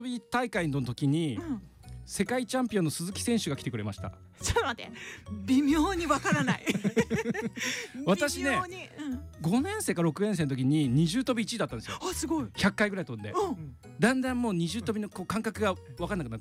大会の時に、 うん、 世界チャンピオンの鈴木選手が来てくれました。 ちょっと待って、微妙にわからない私ね微妙に、 5年生か6年生の時に二重跳び1位だったんですよ。 あ、すごい。 100回ぐらい飛んで、だんだんもう二重跳びのこう感覚が分かんなくなって